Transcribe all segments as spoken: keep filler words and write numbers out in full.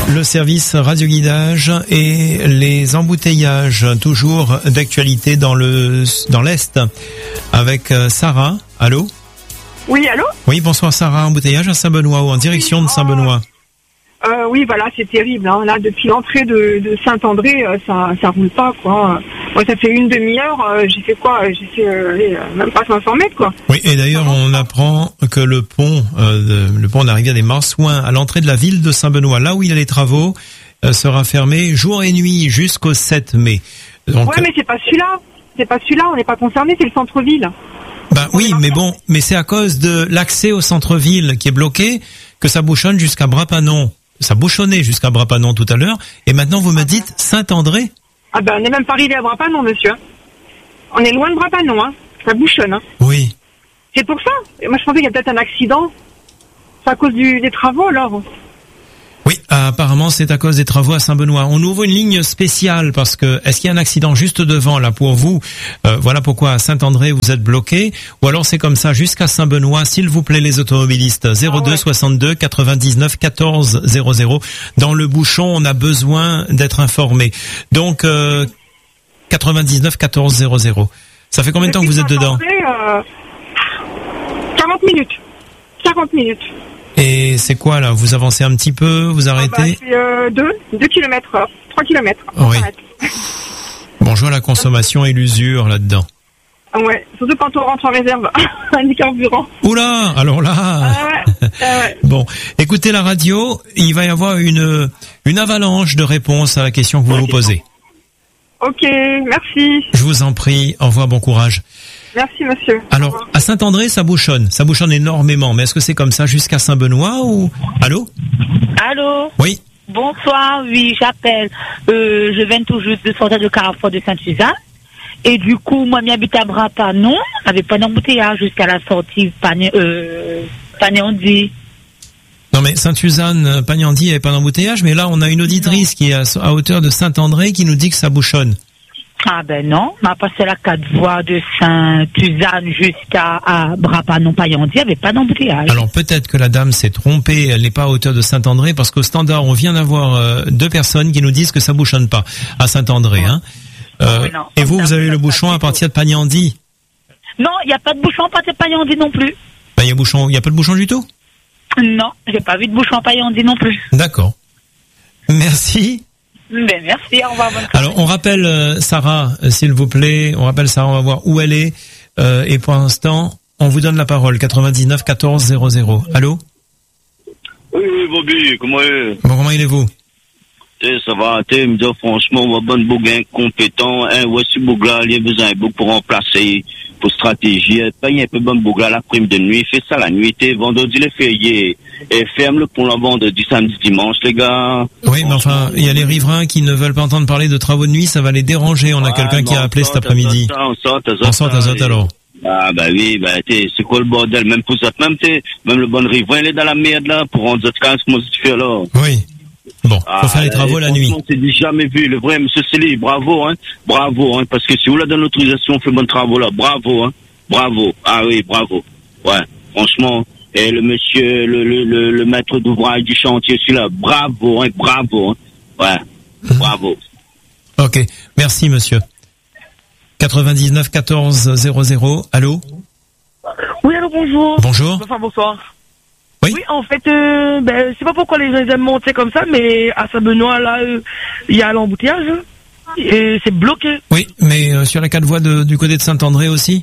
Le service radioguidage et les embouteillages, toujours d'actualité dans le dans l'Est, avec Sarah. Allô ? Oui, allô ? Oui, bonsoir Sarah, embouteillage à Saint-Benoît ou en direction de Saint-Benoît. Euh, oui, voilà, c'est terrible. Hein. Là, depuis l'entrée de, de Saint-André, euh, ça ça roule pas, quoi. Moi, ça fait une demi-heure, euh, j'ai fait quoi ? J'ai fait euh, même pas cinq cents mètres, quoi. Oui, et d'ailleurs, on apprend que le pont, euh, le pont d'arrivée des Marsouins, à l'entrée de la ville de Saint-Benoît, là où il y a les travaux, euh, sera fermé jour et nuit jusqu'au sept mai. Donc, ouais, mais c'est pas celui-là. C'est pas celui-là, on n'est pas concerné, c'est le centre-ville. Ben oui, mais bon, mais c'est à cause de l'accès au centre-ville qui est bloqué que ça bouchonne jusqu'à Brapanon. Ça bouchonnait jusqu'à Brapanon tout à l'heure, et maintenant vous me dites Saint-André ? Ah ben, on n'est même pas arrivé à Brapanon, monsieur. On est loin de Brapanon, hein. Ça bouchonne, hein. Oui. C'est pour ça. Et moi, je pensais qu'il y a peut-être un accident. C'est à cause du, des travaux, alors. Oui, apparemment c'est à cause des travaux à Saint-Benoît. On ouvre une ligne spéciale parce que est-ce qu'il y a un accident juste devant là pour vous ? euh, Voilà pourquoi à Saint-André vous êtes bloqué. Ou alors c'est comme ça jusqu'à Saint-Benoît. S'il vous plaît les automobilistes, zéro deux soixante-deux quatre-vingt-dix-neuf quatorze zéro zéro. Dans le bouchon, on a besoin d'être informé. Donc euh, quatre-vingt-dix-neuf quatorze zéro zéro. Ça fait combien de temps que vous êtes dedans ? euh, quarante minutes. quarante minutes. Et c'est quoi là ? Vous avancez un petit peu, vous arrêtez ? Ah bah, c'est euh, deux, deux kilomètres heure, trois kilomètres. Oui. Bon, je vois la consommation et l'usure là-dedans. Ouais, surtout quand on rentre en réserve du carburant. Oula, alors là. Ah ouais, ah ouais. Bon, écoutez la radio, il va y avoir une une avalanche de réponses à la question que vous vous posez. Ok, merci. Je vous en prie, au revoir, bon courage. Merci, monsieur. Alors, à Saint-André, ça bouchonne. Ça bouchonne énormément. Mais est-ce que c'est comme ça jusqu'à Saint-Benoît ou... Allô ? Allô ? Oui. Bonsoir, oui, j'appelle. Euh, je viens tout juste de sortir de Carrefour de Sainte-Suzanne. Et du coup, moi, j'habite à Brapanon. Avec pas d'embouteillage jusqu'à la sortie Pané, euh, Panéandy. Non, mais Sainte-Suzanne, Pagnandy, il n'y avait pas d'embouteillage. Mais là, on a une auditrice non. qui est à, à hauteur de Saint-André qui nous dit que ça bouchonne. Ah ben non, m'a passé la quatre voies de Sainte-Suzanne jusqu'à à Brapanon-Pagnandy, il n'y avait pas d'embouteillage. Alors peut-être que la dame s'est trompée, elle n'est pas à hauteur de Saint-André, parce qu'au standard, on vient d'avoir euh, deux personnes qui nous disent que ça bouchonne pas à Saint-André. Hein. Euh, oui, non, et vous, vous avez le bouchon à partir de Pagnandy ? Non, il n'y a pas de bouchon à partir de Pagnandy non plus. Ben, il y a bouchon, il n'y a pas de bouchon du tout ? Non, j'ai pas vu de bouchon à Pagnandy non plus. D'accord. Merci. Ben merci, au revoir. Bonne Alors on rappelle euh, Sarah, euh, s'il vous plaît, on rappelle Sarah, on va voir où elle est. Euh, et pour l'instant, on vous donne la parole, quatre-vingt-dix-neuf quatorze zéro zéro. Allô ? Oui, oui, Bobby, comment est Bon, comment il est vous ? T'sais, ça va, t'sais, me dire franchement, on va bon bougain compétent, hein, voici Bougla, il y a besoin de pour remplacer, pour stratégie, pas un peu bon Bougla la prime de nuit, fait ça la nuit, t'es vendredi les fériés, et ferme le pont la vendredi, samedi, dimanche, les gars. Oui, mais enfin, il y a les riverains qui ne veulent pas entendre parler de travaux de nuit, ça va les déranger, on a ah, quelqu'un non, qui a appelé cet après-midi. On sort, on sort, on sort, alors. Ah, bah oui, bah, t'es, c'est quoi le bordel, même pour ça, même t'es, même le bon riverain, il est dans la merde, là, pour rendre cette case, comment tu fais, là? Oui. Bon, faut ah, faire les travaux la nuit. C'est dit jamais vu, le vrai monsieur Célie, bravo, hein, bravo, hein, parce que si vous la donnez l'autorisation, on fait bon travaux là, bravo, hein, bravo, ah oui, bravo, ouais, franchement, et le monsieur, le, le, le, le maître d'ouvrage du chantier, celui-là, bravo, hein, bravo, hein, ouais, mmh. bravo. Ok, merci monsieur. quatre-vingt-dix-neuf quatorze zéro zéro, allô? Oui, allô, bonjour. Bonjour. Enfin, bonsoir. Oui. Oui, en fait, euh, ben, je sais pas pourquoi les gens aiment monter comme ça, mais à Saint-Benoît, là, il euh, y a l'embouteillage, et c'est bloqué. Oui, mais euh, sur la quatre voies de, du côté de Saint-André aussi?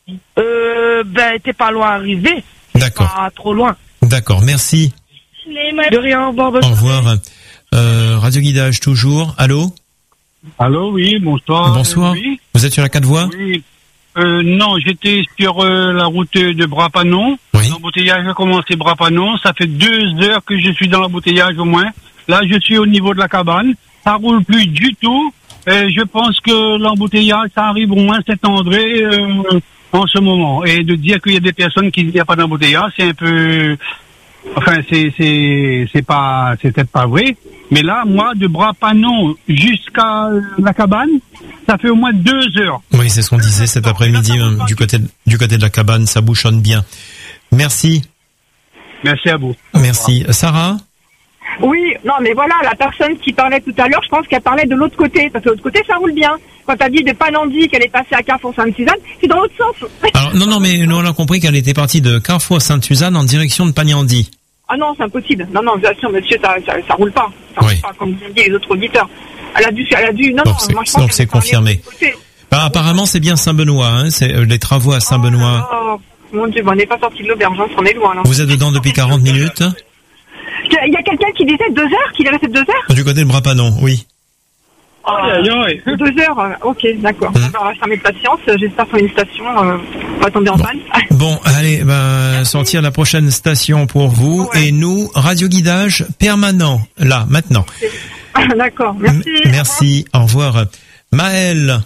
Euh, ben, t'es pas loin arrivé. D'accord. Pas trop loin. D'accord, merci. De rien, au revoir. Au revoir. Euh, Radio Guidage toujours, allô? Allô, oui, bonsoir. Bonsoir. Oui. Vous êtes sur la quatre voies? Oui. Euh, non, j'étais sur euh, la route de Brapanon. Oui. L'embouteillage a commencé Brapanon. Ça fait deux heures que je suis dans l'embouteillage au moins. Là, je suis au niveau de la cabane. Ça roule plus du tout. Et je pense que l'embouteillage, ça arrive au moins Saint-André euh, en ce moment. Et de dire qu'il y a des personnes qui disent qu'il n'y a pas d'embouteillage, c'est un peu... Enfin, c'est c'est c'est pas c'est peut-être pas vrai. Mais là, moi, de Brapanon jusqu'à la cabane, ça fait au moins deux heures. Oui, c'est ce qu'on disait cet après-midi, même, du côté de, du côté de la cabane, ça bouchonne bien. Merci. Merci à vous. Merci. Sarah? Oui, non, mais voilà, la personne qui parlait tout à l'heure, je pense qu'elle parlait de l'autre côté, parce que de l'autre côté, ça roule bien. Quand t'as dit de Panandy qu'elle est passée à Carrefour Sainte-Suzanne, c'est dans l'autre sens. Alors, non, non, mais nous on a compris qu'elle était partie de Carrefour Sainte-Suzanne en direction de Panandy. Ah non, c'est impossible. Non, non, je vous assure, monsieur, ça, ça, ça roule pas. Ça Oui. roule pas, comme vous dit les autres auditeurs. Elle a dû, elle a dû, non, Donc, non, c'est- moi je pense donc qu'elle c'est parlait confirmé. de l'autre côté. Bah, apparemment, c'est bien Saint-Benoît, hein, c'est euh, les travaux à Saint-Benoît. Oh, mon Dieu, bon, on n'est pas sorti de l'auberge, hein, on est loin, là. Vous êtes dedans depuis quarante minutes? Il y a quelqu'un qui disait deux heures, qu'il est resté deux heures? Du côté de Brapanon, oui. Oh, deux heures, euh, ok, d'accord. Hum. On va fermer de patience, j'espère sur une station, euh, on va tomber en Bon. panne. Bon, allez, ben, sortir la prochaine station pour vous. Ouais. Et nous, radioguidage permanent, là, maintenant. D'accord, merci. M- Merci, au revoir. Maëlle.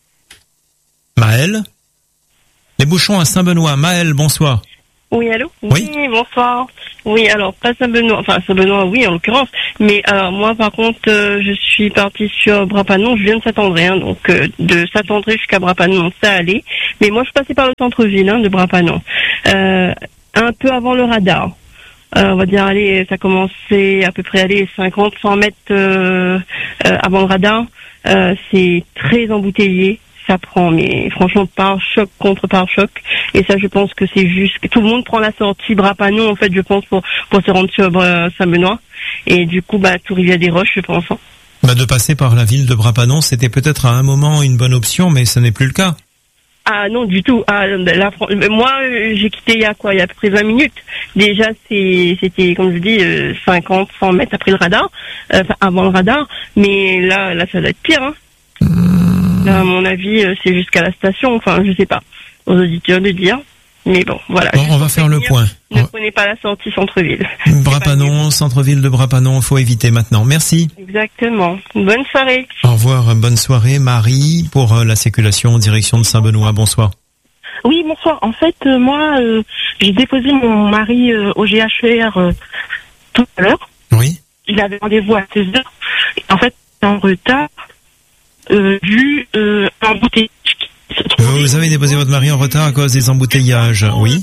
Maëlle? Les bouchons à Saint-Benoît. Maëlle, bonsoir. Oui, allô? Oui. Bonsoir. Oui, alors, pas Saint-Benoît, enfin Saint-Benoît, oui, en l'occurrence. Mais alors, moi, par contre, euh, je suis partie sur Brapanon, je viens de Saint-André, hein, donc euh, de Saint-André jusqu'à Brapanon, ça allait. Mais moi, je passais par le centre-ville hein, de Brapanon, euh, un peu avant le radar. Euh, on va dire, allez, ça commençait à peu près, allez, cinquante, cent mètres euh, euh, avant le radar. Euh, c'est très embouteillé. Ça prend, mais franchement, par choc contre par choc. Et ça, je pense que c'est juste que tout le monde prend la sortie Brapanon, en fait, je pense, pour, pour se rendre sur euh, Saint-Benoît. Et du coup, bah, tout Rivière des Roches, je pense. Hein. Bah, de passer par la ville de Brapanon, c'était peut-être à un moment une bonne option, mais ce n'est plus le cas. Ah non, du tout. Ah, la, moi, j'ai quitté il y a quoi? Il y a à peu près vingt minutes. Déjà, c'est, c'était, comme je dis, euh, cinquante, cent mètres après le radar, euh, enfin, avant le radar. Mais là, là, ça doit être pire. Hein. Là, à mon avis, euh, c'est jusqu'à la station. Enfin, je sais pas. Aux auditeurs de dire. Mais bon, voilà. Bon, on va faire le point. Ne prenez pas la sortie centre-ville. Brapanon, centre-ville de Brapanon, faut éviter maintenant. Merci. Exactement. Bonne soirée. Au revoir, bonne soirée. Marie, pour euh, la circulation en direction de Saint-Benoît, bonsoir. Oui, bonsoir. En fait, euh, moi, euh, j'ai déposé mon mari euh, au G H E R euh, tout à l'heure. Oui. Il avait rendez-vous à seize heures. En fait, c'est en retard euh, dû euh, à l'embouteillage. Vous avez déposé votre mari en retard à cause des embouteillages, oui?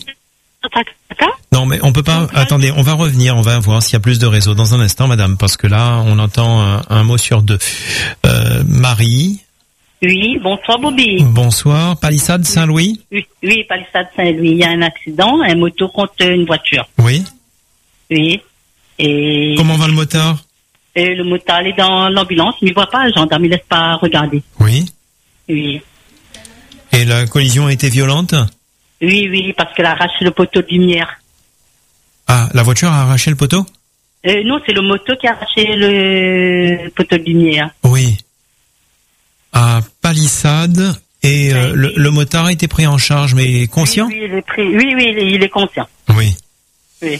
Non, mais on peut pas. Attendez, on va revenir, on va voir s'il y a plus de réseau dans un instant, madame, parce que là, on entend un, un mot sur deux. Euh, Marie. Oui, bonsoir Bobby. Bonsoir. Palissade Saint-Louis. Oui, oui, Palissade Saint-Louis. Il y a un accident, un moto contre une voiture. Oui. Oui. Et Comment va le motard? Et le motard est dans l'ambulance, mais il voit pas, le gendarme, il laisse pas regarder. Oui. Oui. Et la collision a été violente? Oui, oui, parce qu'elle a arraché le poteau de lumière. Ah, la voiture a arraché le poteau? Euh, non, c'est le moto qui a arraché le poteau de lumière. Oui. À Palissade. Et euh, le, le motard a été pris en charge, mais conscient? Oui, oui, il est pris. Oui, oui, il est, il est conscient. Oui. Oui.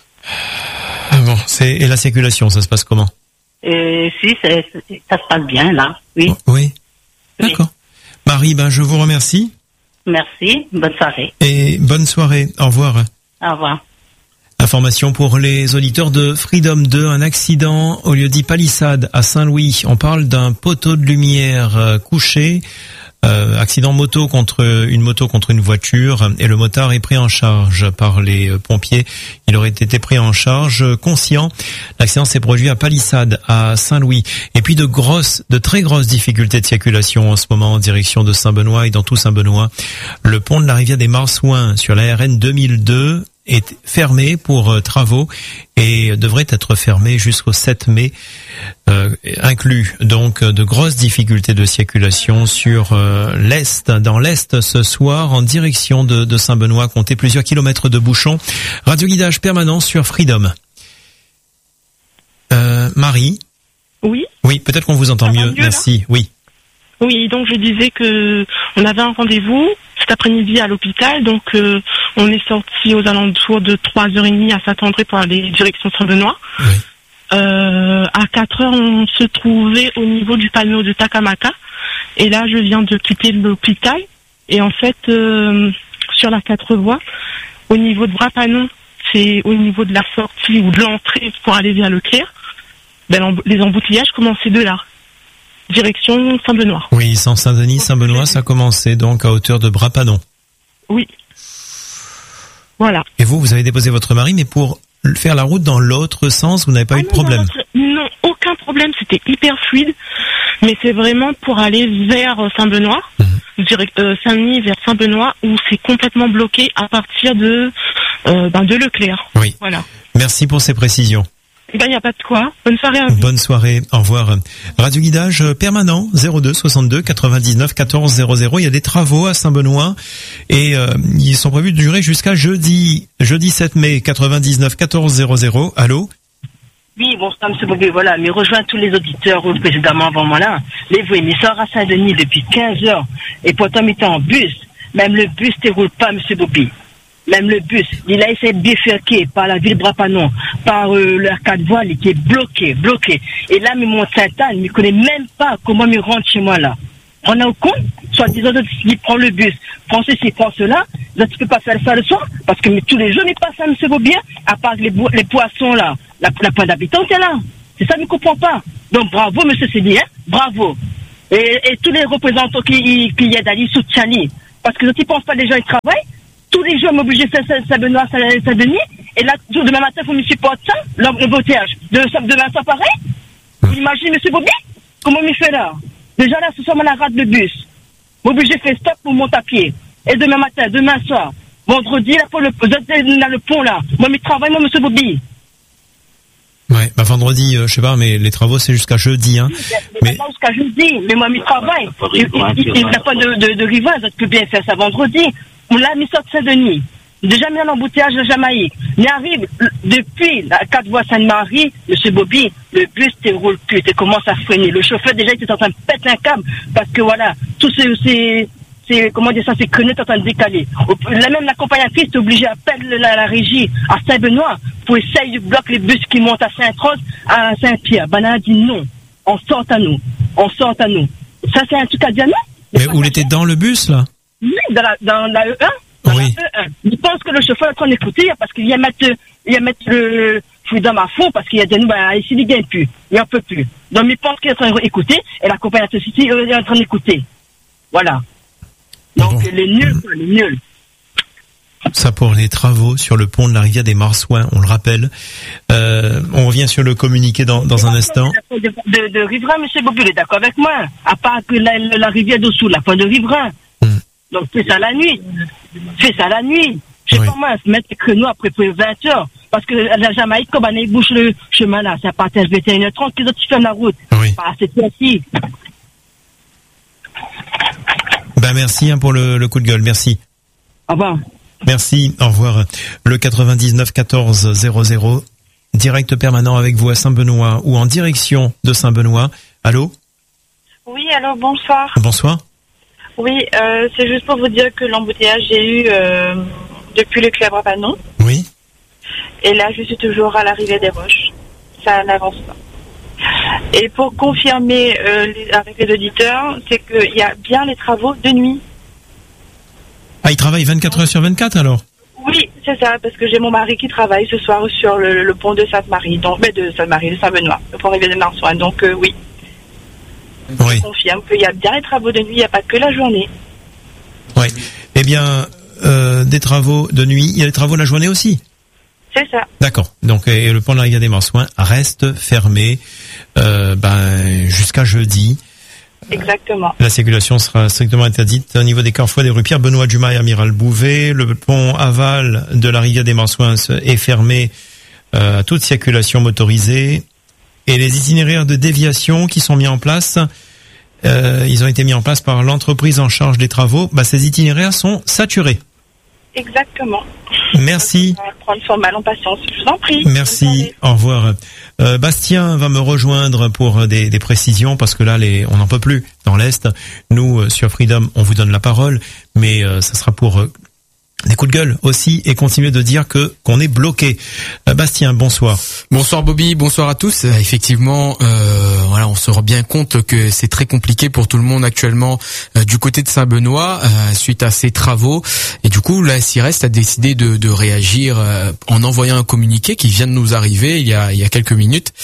Ah bon, c'est et la circulation, ça se passe comment? Euh, si, c'est, c'est, ça se passe bien, là. Oui. Oui. D'accord. Marie, ben, je vous remercie. Merci. Bonne soirée. Et bonne soirée. Au revoir. Au revoir. Information pour les auditeurs de Freedom deux, un accident au lieu dit Palissade à Saint-Louis. On parle d'un poteau de lumière euh, couché. Euh, accident moto contre une moto contre une voiture et le motard est pris en charge par les euh, pompiers. Il aurait été pris en charge euh, conscient. L'accident s'est produit à Palissade à Saint-Louis. Et puis de grosses, de très grosses difficultés de circulation en ce moment en direction de Saint-Benoît et dans tout Saint-Benoît. Le pont de la rivière des Marsouins sur la R N deux mille deux est fermé pour euh, travaux et devrait être fermé jusqu'au sept mai, euh, inclus donc de grosses difficultés de circulation sur euh, l'est, dans l'est ce soir en direction de, de Saint-Benoît, comptez plusieurs kilomètres de bouchons. Radio guidage permanent sur Freedom. Euh, Marie. Oui. Oui, peut-être qu'on vous entend mieux. mieux. Merci. Oui. Oui, donc je disais que on avait un rendez-vous cet après-midi à l'hôpital, donc euh, on est sorti aux alentours de trois heures trente à Saint-André pour aller direction Saint-Benoît. Oui. Euh, à quatre heures, on se trouvait au niveau du palméo de Takamaka, et là je viens de quitter l'hôpital, et en fait euh, sur la quatre voies, au niveau de Brapanon, c'est au niveau de la sortie ou de l'entrée pour aller vers Leclerc, ben, les embouteillages commençaient de là. Direction Saint-Benoît. Oui, sans Saint-Denis, Saint-Benoît, ça commençait donc à hauteur de Brapanon. Oui. Voilà. Et vous, vous avez déposé votre mari, mais pour faire la route dans l'autre sens, vous n'avez pas Ah eu de non, problème? non, non, aucun problème, c'était hyper fluide. Mais c'est vraiment pour aller vers Saint-Benoît, Mmh. direct, euh, Saint-Denis vers Saint-Benoît, où c'est complètement bloqué à partir de euh, ben, de Leclerc. Oui. Voilà. Merci pour ces précisions. Ben il y a pas de quoi. Bonne soirée à vous. Bonne soirée, au revoir. Radio guidage permanent zéro deux soixante-deux quatre-vingt-dix-neuf quatorze zéro zéro. Il y a des travaux à Saint-Benoît et euh, ils sont prévus de durer jusqu'à jeudi, jeudi sept mai quatre-vingt-dix-neuf quatorze zéro zéro. Allô? Oui, bonsoir, monsieur Bobby, voilà, mais rejoins tous les auditeurs euh, précédemment avant moi là. Les voyez, mais sort à Saint-Denis depuis quinze heures, et pourtant, il était en bus. Même le bus ne roule pas, monsieur Bobby. Même le bus, il a essayé de bifurquer par la ville de Brapanon, par euh, l'arcade voile, qui est bloqué, bloqué. Et là, mais mon Saint-Anne, il ne connaît même pas comment me rendre chez moi là. On est au compte, soit disant, il prend le bus, prend ceci, prend cela, là, tu peux pas faire ça le soir, parce que mais, tous les jours, il passe ça, monsieur Bobby, à part les, bo- les poissons là. La, la pointe d'habitants est là. C'est ça, je ne comprends pas. Donc, bravo, monsieur Sédi, hein? Bravo. Et, et tous les représentants qui, qui y aident à l'île soutiennent. Parce que ils ne pensent pas les gens, ils travaillent. Tous les jours, on m'oblige de faire Saint-Benoît, Saint-Denis. Et là, demain matin, il faut me supporter ça, le, le voltage. De, demain, ça pareil. Vous imaginez, monsieur Bobby? Comment il fait là? Déjà là, ce soir, on a rate le bus. M'oblige de faire stop pour monter à pied. Et demain matin, demain soir, vendredi, là, pour le, dans le pont là. Moi, je travaille, moi, monsieur Bobby. Ouais, bah vendredi, euh, je sais pas, mais les travaux c'est jusqu'à jeudi, hein. Mais, mais jusqu'à jeudi, mais moi, je travaille. Il n'y a pas de, de, de rivage, tu peux bien faire ça vendredi. On l'a mis sur Saint-Denis. Déjà mis en embouteillage de Jamaïque. Mais arrive, depuis la quatre voies Sainte-Marie, monsieur Bobby, le bus te roule plus, tu commences à freiner. Le chauffeur, déjà, il était en train de péter un câble, parce que voilà, tous ces, ces, c'est, comment dire ça, ces créneaux sont en train de décaler. Là, même l'accompagnatrice est obligée à perdre la, la régie à Saint-Benoît pour essayer de bloquer les bus qui montent à Saint-Rose, à Saint-Pierre. Ben, elle a dit non. On sort à nous. On sort à nous. Ça, c'est un truc à dire non? Mais vous l'étiez dans le bus, là? Oui, dans la, dans la E un. Dans oui. La E un. Je pense que le chauffeur est en train d'écouter parce qu'il vient mettre, il vient mettre le freedom à fond parce qu'il a dit, ben, ici, il ne gagne plus. Il n'en peut plus. Donc, il pense qu'il est en train d'écouter et la compagnie société est en train d'écouter. Voilà. Donc, bon. Les nuls, les nuls. Ça pour les travaux sur le pont de la rivière des Marsouins, on le rappelle. Euh, on revient sur le communiqué dans, dans un instant. De, de, de riverain, monsieur Bobby, il est d'accord avec moi. À part que la, la rivière dessous, la pointe de riverain. Mm. Donc, fais ça la nuit. Fais ça la nuit. Je sais oui. pas moi, mettre les créneaux après vingt heures. Parce que la Jamaïque, comme on bouche le chemin là, c'est à partir de vingt et une heures trente qu'ils ont ferment la route. Oui. Pas assez précis. Ben merci hein, pour le, le coup de gueule, merci. Au revoir. Merci, au revoir. Le quatre-vingt-dix-neuf quatorze zéro zéro, direct permanent avec vous à Saint-Benoît ou en direction de Saint-Benoît. Allô? Oui, alors bonsoir. Bonsoir. Oui, euh, c'est juste pour vous dire que l'embouteillage j'ai eu euh, depuis le Club Brapanon. Oui. Et là, je suis toujours à l'arrivée des Roches. Ça n'avance pas. Et pour confirmer euh, les, avec les auditeurs, c'est qu'il y a bien les travaux de nuit. Ah, il travaille vingt-quatre heures sur vingt-quatre alors? Oui, c'est ça, parce que j'ai mon mari qui travaille ce soir sur le, le pont de Sainte-Marie, donc mais de Sainte-Marie, de Saint-Benoît, le pont rivière des Marsouins. Donc euh, oui. Oui. Je confirme qu'il y a bien les travaux de nuit, il n'y a pas que la journée. Oui. Eh bien, euh, des travaux de nuit, il y a des travaux la journée aussi? C'est ça. D'accord. Donc, et le pont de la rivière des Marsouins reste fermé euh, ben, jusqu'à jeudi. Exactement. La circulation sera strictement interdite au niveau des carrefours des rues Pierre Benoît Dumas et Amiral Bouvet. Le pont aval de la rivière des Marsouins est fermé euh, à toute circulation motorisée. Et les itinéraires de déviation qui sont mis en place, euh, ils ont été mis en place par l'entreprise en charge des travaux. Bah, ces itinéraires sont saturés. Exactement. Merci. On va prendre son mal en patience, je vous en prie. Merci, au revoir. Euh, Bastien va me rejoindre pour des, des précisions parce que là, les, on n'en peut plus dans l'Est. Nous, euh, sur Freedom, on vous donne la parole, mais euh, ça sera pour euh, des coups de gueule aussi et continuer de dire que qu'on est bloqué. Euh, Bastien, bonsoir. Bonsoir Bobby, bonsoir à tous. Euh, effectivement, euh, voilà, on se rend bien compte que c'est très compliqué pour tout le monde actuellement euh, du côté de Saint-Benoît euh, suite à ces travaux. Et du coup, la CIREST a décidé de, de réagir euh, en envoyant un communiqué qui vient de nous arriver il y a, il y a quelques minutes.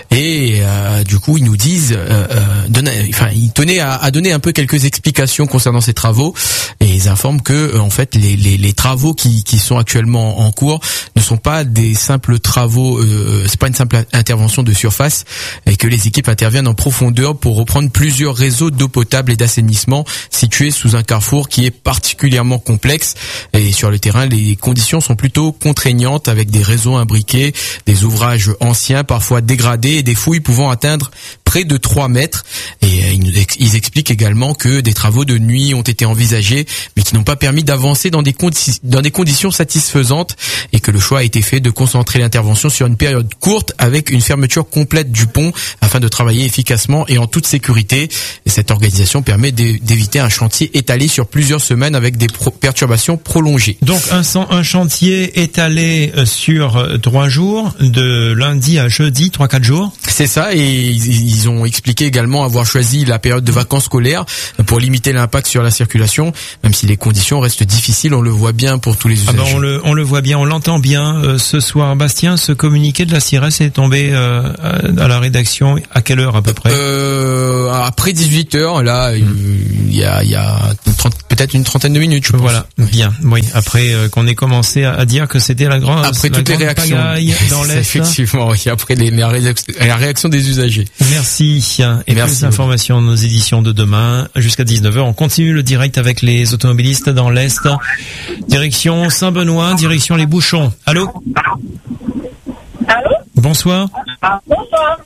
Et euh, du coup, ils nous disent, euh, euh, donner, enfin, ils tenaient à, à donner un peu quelques explications concernant ces travaux, et ils informent que, euh, en fait, les, les, les travaux qui, qui sont actuellement en cours ne sont pas des simples travaux, euh, c'est pas une simple intervention de surface, et que les équipes interviennent en profondeur pour reprendre plusieurs réseaux d'eau potable et d'assainissement situés sous un carrefour qui est particulièrement complexe. Et sur le terrain, les conditions sont plutôt contraignantes, avec des réseaux imbriqués, des ouvrages anciens, parfois dégradés, et des fouilles pouvant atteindre près de trois mètres. Et euh, ils expliquent également que des travaux de nuit ont été envisagés, mais qui n'ont pas permis d'avancer dans des condi- dans des conditions satisfaisantes, et que le choix a été fait de concentrer l'intervention sur une période courte avec une fermeture complète du pont afin de travailler efficacement et en toute sécurité. Et cette organisation permet d'éviter un chantier étalé sur plusieurs semaines avec des pro- perturbations prolongées. Donc un, un chantier étalé sur trois jours, de lundi à jeudi, trois quatre jours. C'est ça, et ils, ils ont expliqué également avoir choisi la période de vacances scolaires pour limiter l'impact sur la circulation, même si les conditions restent difficiles, on le voit bien pour tous les usagers. Ah ben on le on le voit bien, on l'entend bien. Euh, ce soir, Bastien, ce communiqué de la C I R E S est tombé euh, à la rédaction à quelle heure à peu près? Euh, après dix-huit heures, là, il mmh. y a il y a une trente, peut-être une trentaine de minutes, je pense. Voilà, bien. Oui, après euh, qu'on ait commencé à, à dire que c'était la grande après la toutes les réactions dans l'Est. Effectivement, oui, après les, la, réaction, la réaction des usagers. Merci. Et Merci. plus d'informations dans nos éditions de demain jusqu'à dix-neuf heures. On continue le direct avec les automobilistes dans l'Est. Direction Saint-Benoît, direction les Bouchons. Allô? Allô? Bonsoir. Ah, bonsoir.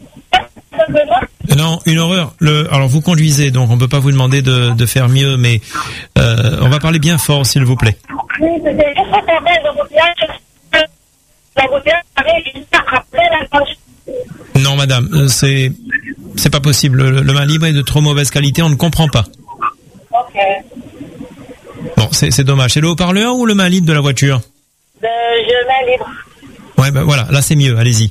Non, une horreur. Le, alors vous conduisez, donc on peut pas vous demander de, de faire mieux, mais euh, on va parler bien fort, s'il vous plaît. Oui, c'était juste pour faire l'embouteillage. L'embouteillage arrive juste après la gauche. Non, madame, c'est c'est pas possible. Le, le main libre est de trop mauvaise qualité, on ne comprend pas. Ok. Bon, c'est c'est dommage. C'est le haut-parleur ou le main libre de la voiture? De, je main libre. Ouais, ben voilà, là c'est mieux. Allez-y.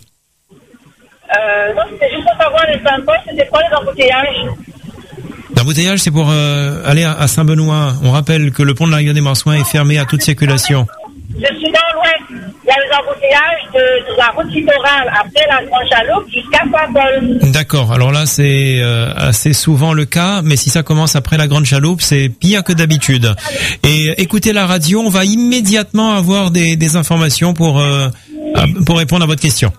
Euh, non, c'était juste pour savoir les Saint-Paul, c'était quoi les embouteillages? L'embouteillage, c'est pour euh, aller à, à Saint-Benoît. On rappelle que le pont de la rivière des Marsouins est fermé à toute circulation. Je suis dans l'ouest. Il y a les embouteillages de, de la route littorale après la Grande Chaloupe jusqu'à Saint-Paul. D'accord. Alors là, c'est euh, assez souvent le cas, mais si ça commence après la Grande Chaloupe, c'est pire que d'habitude. Et écoutez la radio, on va immédiatement avoir des, des informations pour euh, pour répondre à votre question.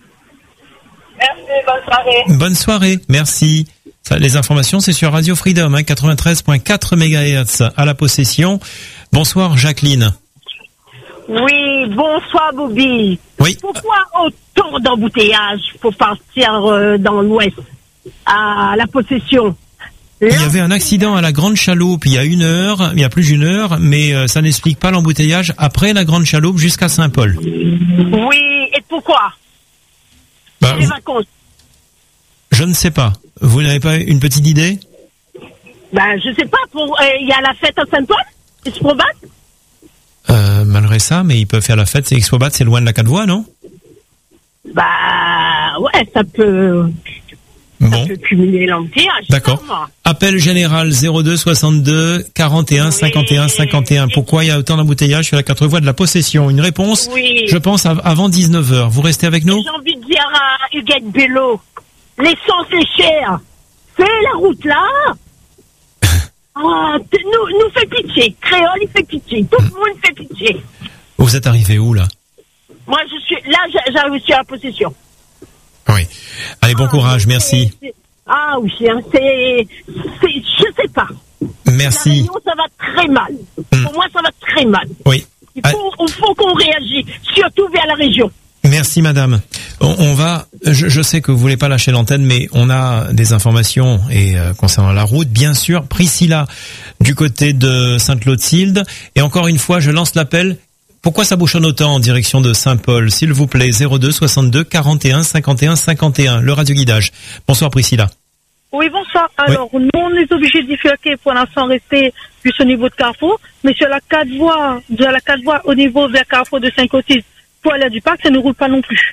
Merci, bonne soirée. Bonne soirée, merci. Ça, les informations, c'est sur Radio Freedom, hein, quatre-vingt-treize virgule quatre mégahertz à la possession. Bonsoir, Jacqueline. Oui, bonsoir, Bobby. Oui. Pourquoi autant d'embouteillages pour partir euh, dans l'ouest à la possession? Là, il y avait un accident à la Grande Chaloupe il y a une heure, il y a plus d'une heure, mais euh, ça n'explique pas l'embouteillage après la Grande Chaloupe jusqu'à Saint-Paul. Oui, et pourquoi? Bah, les vacances. Je ne sais pas. Vous n'avez pas une petite idée? Ben, je sais pas. Pour, il euh, y a la fête à Saint-Paul, Expobat. Euh, malgré ça, mais ils peuvent faire la fête. C'est Expobat, c'est loin de la Quatre-Voies, non? Bah, ouais, ça peut. Bon. Ça peut cumuler l'embouteillage. D'accord. Appel général zéro deux soixante-deux quarante et un cinquante et un cinquante et un. Pourquoi il y a autant d'embouteillages sur la Quatre-Voies de la possession? Une réponse, oui. Je pense, avant dix-neuf heures. Vous restez avec nous? J'ai envie de dire à Huguette Bello, l'essence est chère. Fais la route là. Ah, nous, nous fait pitié. Créole, il fait pitié. Tout le monde fait pitié. Vous êtes arrivé où, là? Moi, je suis, là, j'arrive sur la possession. Oui. Allez, bon ah, courage, merci. C'est, ah oui, hein, c'est, c'est, je sais pas. Merci. La Réunion, ça va très mal. Mmh. Pour moi, ça va très mal. Oui. Il faut, il faut qu'on réagisse, surtout vers la région. Merci madame. On, on va, je, je sais que vous voulez pas lâcher l'antenne, mais on a des informations et euh, concernant la route, bien sûr. Priscilla du côté de Sainte-Clotilde. Et encore une fois, je lance l'appel. Pourquoi ça bouchonne autant en direction de Saint-Paul? S'il vous plaît, zéro deux soixante-deux quarante et un cinquante et un cinquante et un, le radioguidage. Bonsoir Priscilla. Oui, bonsoir. Alors, oui. Nous, on est obligés de bifurquer pour l'instant rester juste au niveau de Carrefour, mais sur la quatre voies, de la quatre voies au niveau vers Carrefour de Saint-Clotilde, pour aller du parc, ça ne roule pas non plus.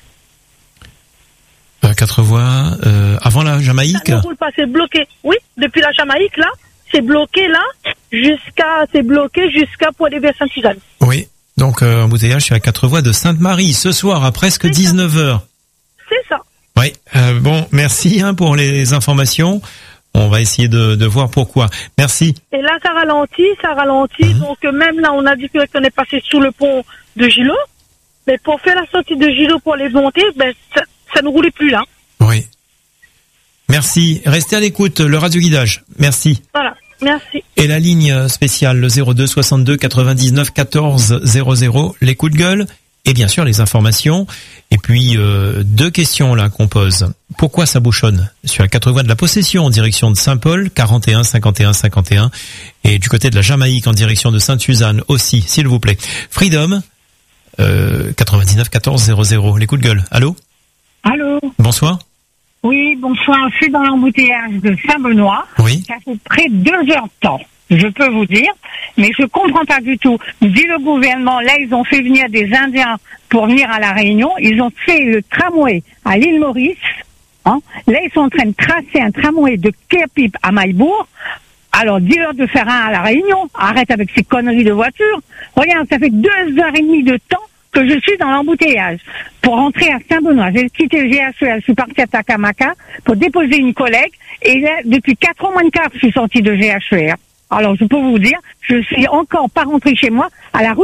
La quatre voies, euh, avant la Jamaïque? Ça ne roule pas, c'est bloqué. Oui, depuis la Jamaïque, là, c'est bloqué, là, jusqu'à, c'est bloqué jusqu'à pour aller vers Sainte-Suzanne. Oui. Donc, euh, embouteillage sur la quatre voies de Sainte-Marie, ce soir, à presque dix-neuf heures. C'est ça. Oui, euh, bon, merci hein, pour les informations. On va essayer de, de voir pourquoi. Merci. Et là, ça ralentit, ça ralentit. Mmh. Donc, même là, on a dit qu'on est passé sous le pont de Gillot. Mais pour faire la sortie de Gillot pour les monter, ben, ça, ça ne roulait plus là. Oui. Merci. Restez à l'écoute, le radio-guidage. Merci. Voilà, merci. Et la ligne spéciale, le zéro deux soixante-deux quatre-vingt-dix-neuf quatorze zéro zéro, les coups de gueule et bien sûr les informations. Et puis, euh, deux questions là qu'on pose. Pourquoi ça bouchonne sur la quatre voies de la Possession en direction de Saint-Paul, quarante et un cinquante et un cinquante et un, et du côté de la Jamaïque en direction de Sainte-Suzanne aussi, s'il vous plaît. Freedom, euh, quatre-vingt-dix-neuf quatorze zéro zéro, les coups de gueule. Allô? Allô? Bonsoir. Oui, bonsoir. Je suis dans l'embouteillage de Saint-Benoît. Oui. Ça fait près de deux heures de temps, je peux vous dire, mais je comprends pas du tout. Dit le gouvernement, là, ils ont fait venir des Indiens pour venir à La Réunion. Ils ont fait le tramway à l'île Maurice. Hein. Là, ils sont en train de tracer un tramway de Kerpip à Maillebourg. Alors, dis-leur de faire un à La Réunion. Arrête avec ces conneries de voiture. Regarde, ça fait deux heures et demie de temps que je suis dans l'embouteillage pour rentrer à Saint-Benoît. J'ai quitté le G H E L, je suis partie à Takamaka pour déposer une collègue et là, depuis quatre ans moins de quart, je suis sortie de G H E R. Alors, je peux vous dire, je suis encore pas rentrée chez moi à la route